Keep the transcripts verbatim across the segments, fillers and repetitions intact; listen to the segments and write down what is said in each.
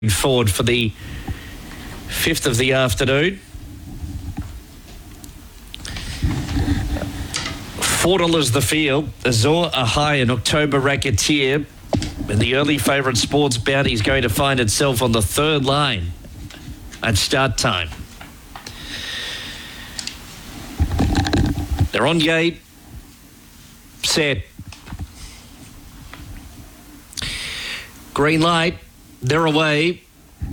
forward for the fifth of the afternoon. Four dollars the field. Azor Ahai, an October racketeer. And the early favourite Sports Bounty is going to find itself on the third line at start time. They're on gate. Set. Green light. They're away.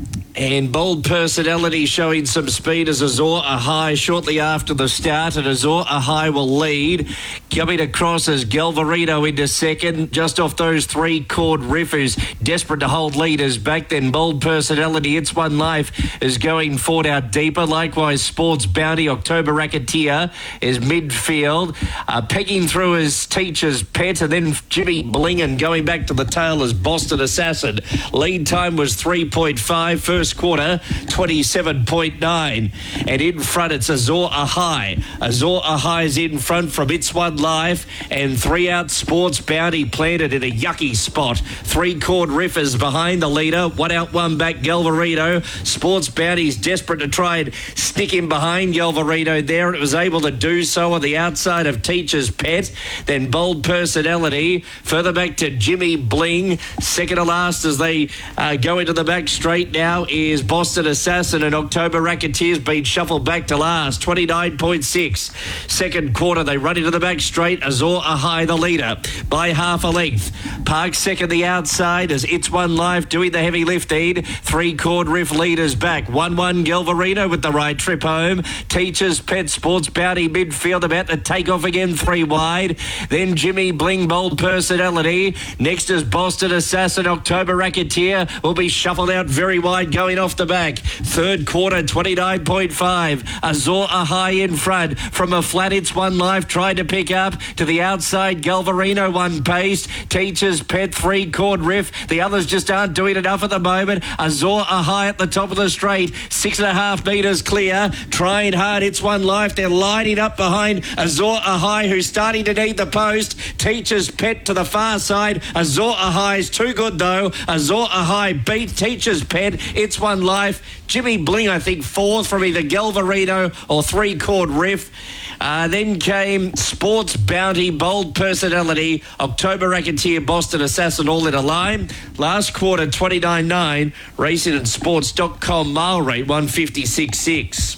And bold personality showing some speed as Azor Ahai shortly after the start, and Azor Ahai will lead. Coming across as Galvarino into second, just off those three chord riffers, desperate to hold leaders back. Then bold personality, It's One Life, is going forward out deeper. Likewise, Sports Bounty, October Racketeer is midfield. Uh, pegging through as Teacher's Pet, and then Jimmy Bling going back to the tail as Boston Assassin. Lead time was three point five. First quarter, twenty-seven point nine. And in front, it's Azor Ahai. Azor Ahai's in front from It's One Life, and three out Sports Bounty planted in a yucky spot. Three chord riffers behind the leader. One out, one back, Galvarino. Sports Bounty's desperate to try and stick him behind Galvarino there. It was able to do so on the outside of Teacher's Pet. Then Bold Personality. Further back to Jimmy Bling. Second to last as they uh, go into the back straight now is Boston Assassin, and October Racketeer's been shuffled back to last, twenty-nine point six. Second quarter, they run into the back straight. Azor Ahai, the leader, by half a length. Park second the outside as It's One Life doing the heavy lifting. Three chord riff leaders back. one one Galvarino with the right trip home. Teacher's Pet, Sports Bounty midfield about to take off again, three wide. Then Jimmy Bling, Bold Personality. Next is Boston Assassin. October Racketeer will be shuffled out very wide going off the back. Third quarter, twenty-nine point five. Azor Ahai in front from a flat. It's One Life tried to pick up to the outside. Galvarino one pace. Teacher's Pet, three chord riff. The others just aren't doing enough at the moment. Azor Ahai at the top of the straight, six and a half metres clear. Trying hard. It's One Life. They're lining up behind Azor Ahai, who's starting to need the post. Teacher's Pet to the far side. Azor Ahai's too good though. Azor Ahai beat Teacher's Pet. It's One Life. Jimmy Bling, I think, fourth from either Galvarino or three chord riff. Uh, then came Sports Bounty, Bold Personality, October Racketeer, Boston Assassin, all in a line. Last quarter, twenty-nine nine. Racing and Sports dot com mile rate, one fifty-six six.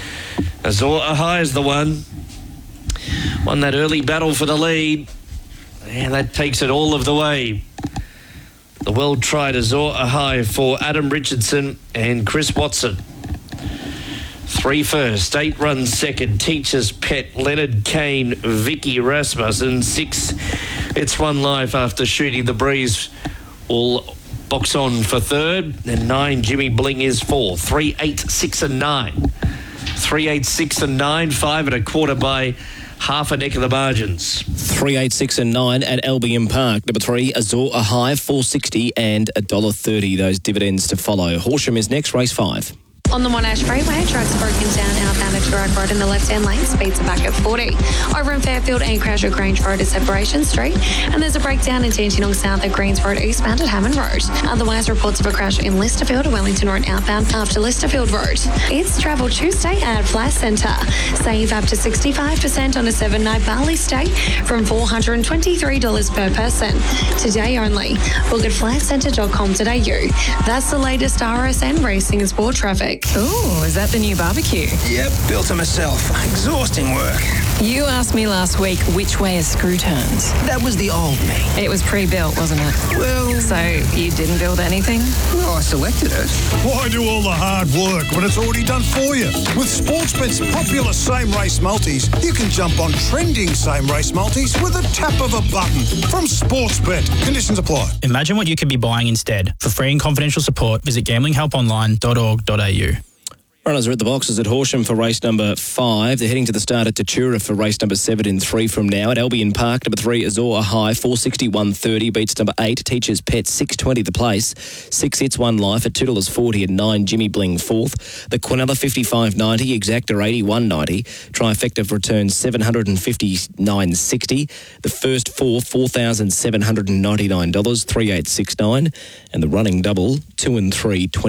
Azor Ahai is the one. Won that early battle for the lead. And that takes it all of the way. The well-tried Azor Ahai for Adam Richardson and Chris Watson. Three first, eight runs second. Teacher's Pet, Leonard Kane, Vicky Rasmussen. Six, It's One Life after shooting the breeze will box on for third. And nine, Jimmy Bling is fourth. Three, eight, six and nine. Three, eight, six and nine. Five and a quarter by half a neck of the margins. Three, eight, six and nine at Albion Park. Number three, Azor Ahai, four sixty and one dollar thirty. Those dividends to follow. Horsham is next, race five. On the Monash Freeway, trucks broken down outbound at Turok Road in the left-hand lane, speeds are back at forty. Over in Fairfield and Crasher Grange Road at Separation Street, and there's a breakdown in Dandenong South at Greens Road eastbound at Hammond Road. Otherwise, reports of a crash in Listerfield, Wellington Road outbound after Listerfield Road. It's Travel Tuesday at Fly Centre. Save up to sixty-five percent on a seven-night Bali stay from four hundred twenty-three dollars per person. Today only. Book at fly centre dot com dot a u. That's the latest R S N racing and sport traffic. Ooh, is that the new barbecue? Yep, built it myself. Exhausting work. You asked me last week which way a screw turns. That was the old me. It was pre-built, wasn't it? Well... So you didn't build anything? Well, I selected it. Why do all the hard work when it's already done for you? With Sportsbet's popular same-race multis, you can jump on trending same-race multis with a tap of a button. From Sportsbet. Conditions apply. Imagine what you could be buying instead. For free and confidential support, visit gambling help online dot org dot a u. Runners are at the boxes at Horsham for race number five. They're heading to the start at Tatura for race number seven in three from now. At Albion Park, number three, Azor Ahai, four sixty, one thirty, beats number eight, Teacher's Pet, six twenty the place. Six, It's One Life at two dollars forty and nine, Jimmy Bling fourth. The Quinella, fifty-five ninety, Exacta, eighty-one ninety. Trifecta returns seven hundred fifty-nine sixty. The first four, four thousand seven hundred ninety-nine dollars, three eight six nine. And the running double, two and three, twenty.